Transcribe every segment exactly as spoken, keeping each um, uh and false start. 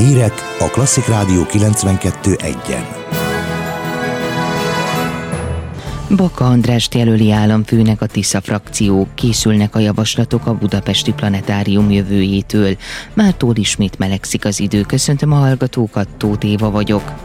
Hírek a Klasszik Rádió kilencvenkettő egyen. Baka Andrást jelöli államfőnek a Tisza frakció. Készülnek a javaslatok a budapesti planetárium jövőjétől. Mától ismét melegszik az idő. Köszöntöm a hallgatókat, Tóth Éva vagyok.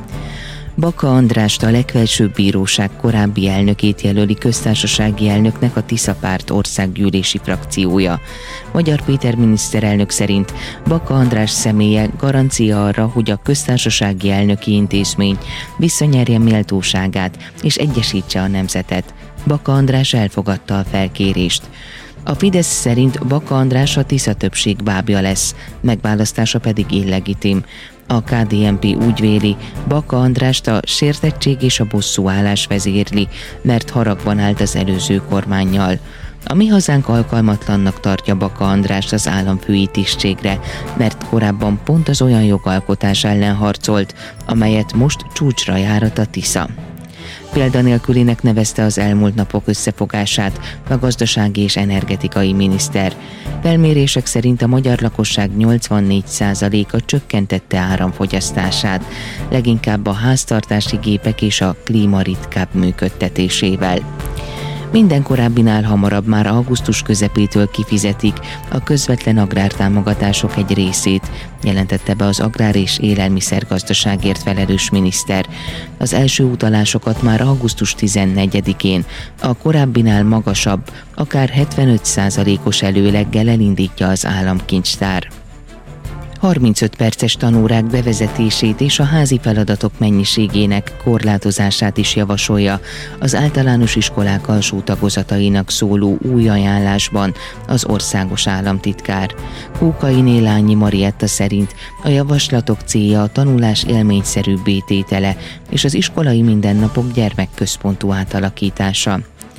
Baka Andrást, a legfelsőbb bíróság korábbi elnökét jelöli köztársasági elnöknek a Tisza párt országgyűlési frakciója. Magyar Péter miniszterelnök szerint Baka András személye garancia arra, hogy a köztársasági elnöki intézmény visszanyerje méltóságát és egyesítse a nemzetet. Baka András elfogadta a felkérést. A Fidesz szerint Baka András a Tisza többség bábja lesz, megválasztása pedig illegitim. A ká dé en pé úgy véli, Baka Andrást a sértettség és a bosszúállás vezérli, mert haragban állt az előző kormánnyal. A Mi Hazánk alkalmatlannak tartja Baka Andrást az államfői tisztségre, mert korábban pont az olyan jogalkotás ellen harcolt, amelyet most csúcsra járat a Tisza. Példanélkülinek nevezte az elmúlt napok összefogását a gazdasági és energetikai miniszter. Felmérések szerint a magyar lakosság nyolcvannégy százaléka csökkentette áramfogyasztását, leginkább a háztartási gépek és a klíma ritkább működtetésével. Minden korábbinál hamarabb már augusztus közepétől kifizetik a közvetlen agrártámogatások egy részét, jelentette be az agrár- és élelmiszergazdaságért felelős miniszter. Az első utalásokat már augusztus tizennegyedikén a korábbinál magasabb, akár hetvenöt százalékos előleggel elindítja az államkincstár. harmincöt perces tanórák bevezetését és a házi feladatok mennyiségének korlátozását is javasolja az általános iskolák alsó tagozatainak szóló új ajánlásban az országos államtitkár. Kókai Lányi Marietta szerint a javaslatok célja a tanulás élményszerűbbé tétele és az iskolai mindennapok gyermekközpontú átalakítása.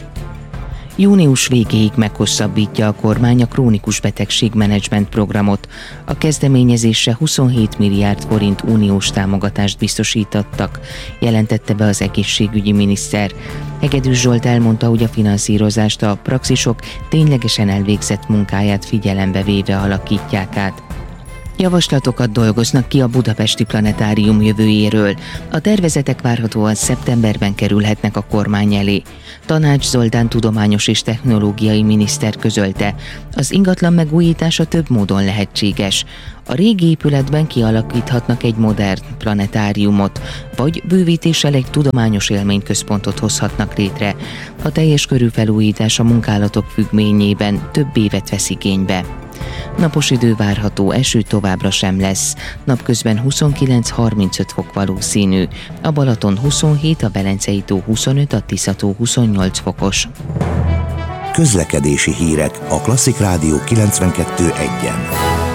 Június végéig meghosszabbítja a kormány a krónikus betegségmenedzsment programot. A kezdeményezésre huszonhét milliárd forint uniós támogatást biztosítottak, jelentette be az egészségügyi miniszter. Hegedűs Zsolt elmondta, hogy a finanszírozást a praxisok ténylegesen elvégzett munkáját figyelembe véve alakítják át. Javaslatokat dolgoznak ki a budapesti planetárium jövőjéről. A tervezetek várhatóan szeptemberben kerülhetnek a kormány elé. Tanács Zoltán tudományos és technológiai miniszter közölte, az ingatlan megújítása több módon lehetséges. A régi épületben kialakíthatnak egy modern planetáriumot, vagy bővítéssel egy tudományos élményközpontot hozhatnak létre. A teljes körű felújítás a munkálatok függvényében több évet vesz igénybe. Napos idő várható, eső továbbra sem lesz. Napközben huszonkilenc-harmincöt fok valószínű. A Balaton huszonhét, a Velencei-tó huszonöt, a Tisza-tó huszonnyolc fokos. Közlekedési hírek a Klasszik Rádió kilencvenkettő egyen.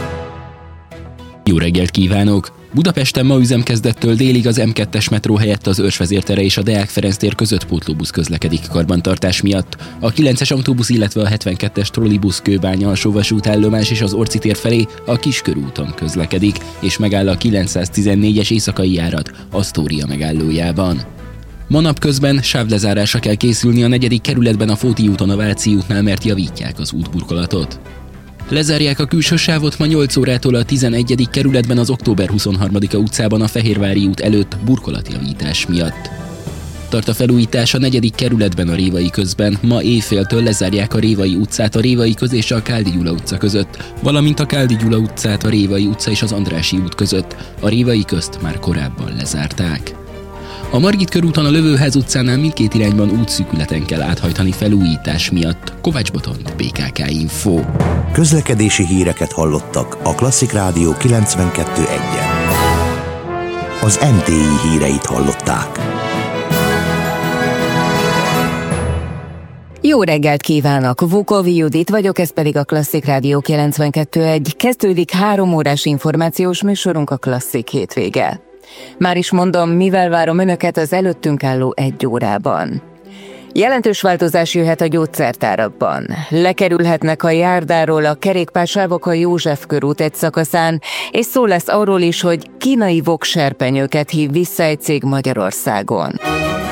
Jó reggelt kívánok! Budapesten ma üzemkezdettől délig az em kettes metró helyett az Őrsvezér tere és a Deák Ferenc tér között pótlóbusz közlekedik karbantartás miatt. A kilences autóbusz, illetve a hetvenkettes trollibusz Kőbánya alsóvasút állomás és az Orci tér felé a Kiskörúton közlekedik, és megáll a kilencszáztizennégyes éjszakai járat Asztória megállójában. Ma napközben sávlezárásra kell készülni a negyedik kerületben a Fóti úton a Váci útnál, mert javítják az útburkolatot. Lezárják a külső sávot ma nyolc órától a tizenegyedik kerületben az Október huszonharmadika utcában a Fehérvári út előtt burkolatjavítás miatt. Tart a felújítás a negyedik kerületben a Révai közben, ma éjféltől lezárják a Révai utcát a Révai köz és a Káldi Gyula utca között, valamint a Káldi Gyula utcát a Révai utca és az Andrássy út között. A Révai közt már korábban lezárták. A Margit körúton a Lövőház utcánál mindkét irányban útszűkületen kell áthajtani felújítás miatt. Kovács Botond, bé ká ká Info. Közlekedési híreket hallottak a Klasszik Rádió kilencvenkettő egyen. Az em té i híreit hallották. Jó reggelt kívánok! Vukovi Judit vagyok, ez pedig a Klasszik Rádió kilencvenkettő egy. Kezdődik három órás információs műsorunk, a Klasszik hétvége. Már is mondom, mivel várom önöket az előttünk álló egy órában. Jelentős változás jöhet a gyógyszertárakban. Lekerülhetnek a járdáról a kerékpársávok a József körút egy szakaszán, és szó lesz arról is, hogy kínai vokserpenyőket hív vissza egy cég Magyarországon.